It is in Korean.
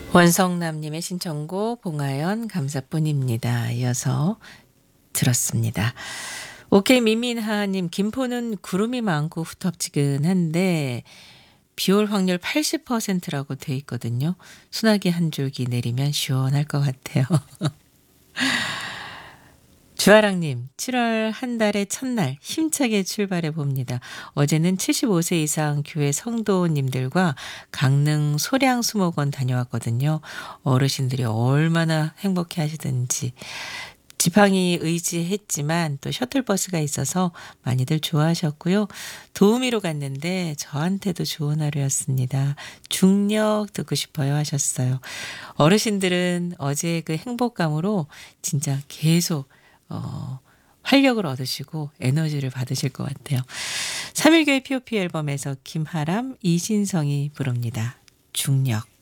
원성남님의 신청곡 봉하연 감사뿐입니다. 이어서 들었습니다. 오케이 민민하님 김포는 구름이 많고 후텁지근한데 비올 확률 80%라고 돼 있거든요. 소나기 한 줄기 내리면 시원할 것 같아요. 주아랑님, 7월 한 달의 첫날 힘차게 출발해 봅니다. 어제는 75세 이상 교회 성도님들과 강릉 소량수목원 다녀왔거든요. 어르신들이 얼마나 행복해 하시든지. 지팡이 의지했지만 또 셔틀버스가 있어서 많이들 좋아하셨고요. 도우미로 갔는데 저한테도 좋은 하루였습니다. 중력 듣고 싶어요 하셨어요. 어르신들은 어제 그 행복감으로 진짜 계속 활력을 얻으시고 에너지를 받으실 것 같아요. 3일교회 POP 앨범에서 김하람, 이신성이 부릅니다. 중력.